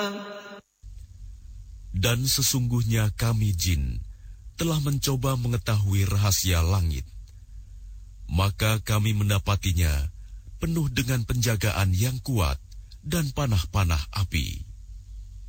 Dan sesungguhnya kami jin telah mencoba mengetahui rahasia langit. Maka kami mendapatinya penuh dengan penjagaan yang kuat dan panah-panah api.